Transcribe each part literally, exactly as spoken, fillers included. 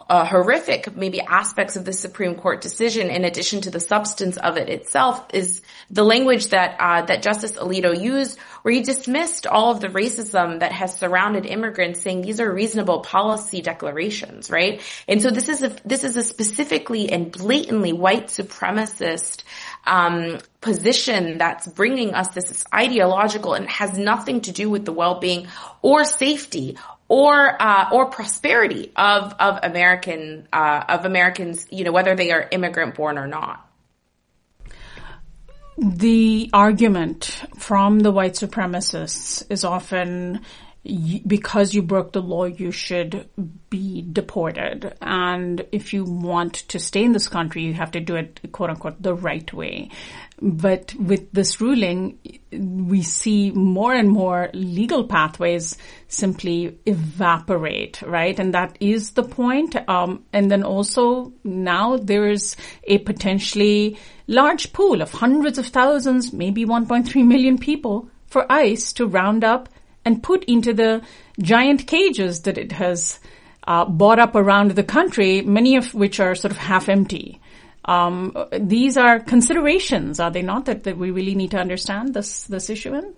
uh, horrific maybe aspects of the Supreme Court decision, in addition to the substance of it itself, is the language that uh, that Justice Alito used, where he dismissed all of the racism that has surrounded immigrants, saying these are reasonable policy declarations, right? And so this is a this is a specifically and blatantly white supremacist um position that's bringing us this ideological, and has nothing to do with the well-being or safety or uh or prosperity of of American uh of Americans, you know, whether they are immigrant born or not. The argument from the white supremacists is often, because you broke the law, you should be deported. And if you want to stay in this country, you have to do it, quote unquote, the right way. But with this ruling, we see more and more legal pathways simply evaporate, right? And that is the point. Um, and then also now there is a potentially large pool of hundreds of thousands, maybe one point three million people for ICE to round up and put into the giant cages that it has uh, bought up around the country, many of which are sort of half empty. Um, these are considerations, are they not, that, that we really need to understand this, this issue in?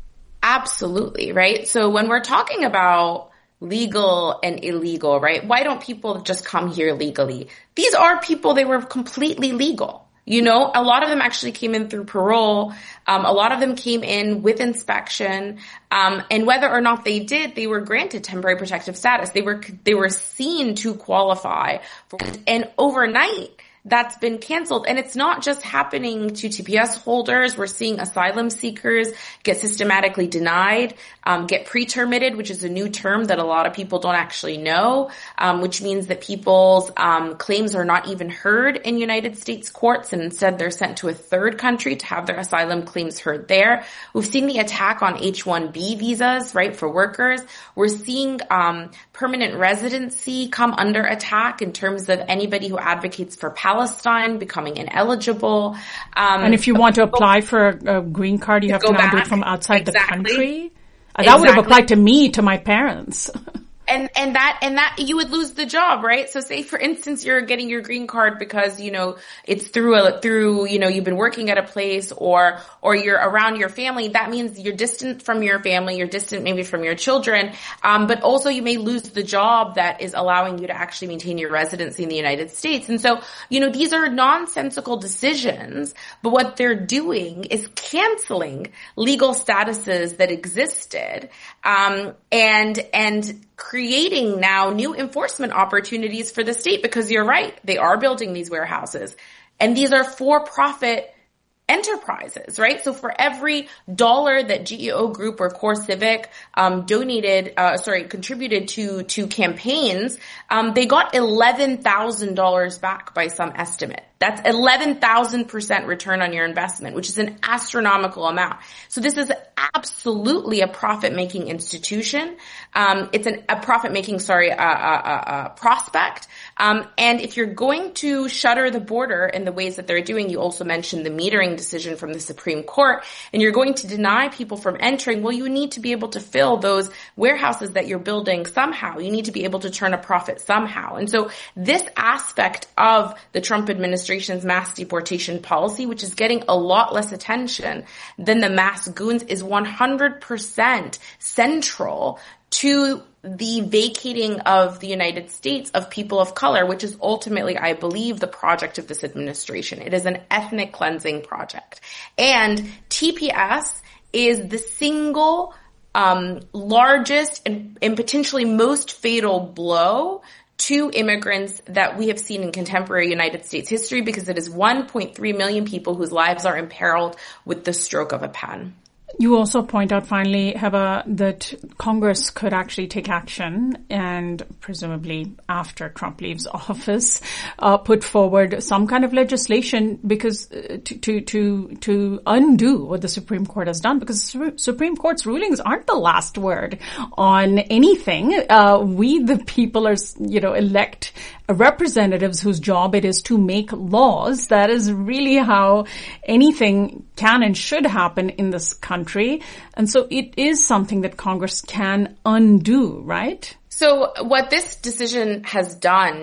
Absolutely, right? So when we're talking about legal and illegal, right, why don't people just come here legally? These are people, they were completely legal. You know, a lot of them actually came in through parole. Um, a lot of them came in with inspection. Um, and whether or not they did, they were granted temporary protective status. They were, they were seen to qualify for, and overnight, that's been canceled. And it's not just happening to T P S holders. We're seeing asylum seekers get systematically denied, um, get pre-terminated, which is a new term that a lot of people don't actually know, um, which means that people's um, claims are not even heard in United States courts, and instead they're sent to a third country to have their asylum claims heard there. We've seen the attack on H one B visas, right, for workers. We're seeing um, permanent residency come under attack in terms of anybody who advocates for Palestine becoming ineligible. Um, and if you want to apply for a, a green card, you have to now do it from outside exactly. the country. That exactly. would have applied to me, to my parents. And, and that, and that, you would lose the job, right? So say, for instance, you're getting your green card because, you know, it's through a, through, you know, you've been working at a place, or, or you're around your family. That means you're distant from your family, you're distant maybe from your children. Um, but also you may lose the job that is allowing you to actually maintain your residency in the United States. And so, you know, these are nonsensical decisions, but what they're doing is canceling legal statuses that existed, um, and, and, creating now new enforcement opportunities for the state, because you're right, they are building these warehouses, and these are for-profit enterprises, right? So for every dollar that G E O Group or Core Civic um donated, uh sorry, contributed to to campaigns, um they got eleven thousand dollars back by some estimate. That's eleven thousand percent return on your investment, which is an astronomical amount. So this is absolutely a profit-making institution. Um, it's an, a profit-making, sorry, uh, uh, uh, prospect. Um, and if you're going to shutter the border in the ways that they're doing, you also mentioned the metering decision from the Supreme Court, and you're going to deny people from entering, well, you need to be able to fill those warehouses that you're building somehow. You need to be able to turn a profit somehow. And so this aspect of the Trump administration's mass deportation policy, which is getting a lot less attention than the mass goons, is one hundred percent central to the vacating of the United States of people of color, which is ultimately, I believe, the project of this administration. It is an ethnic cleansing project. And T P S is the single um largest and, and potentially most fatal blow to immigrants that we have seen in contemporary United States history, because it is one point three million people whose lives are imperiled with the stroke of a pen. You also point out, finally, Heba, that Congress could actually take action and presumably after Trump leaves office, uh, put forward some kind of legislation because uh, to, to, to, to undo what the Supreme Court has done, because the Supreme Court's rulings aren't the last word on anything. Uh, we, the people, are, you know, elect representatives whose job it is to make laws. That is really how anything can and should happen in this country. And so it is something that Congress can undo, right? So what this decision has done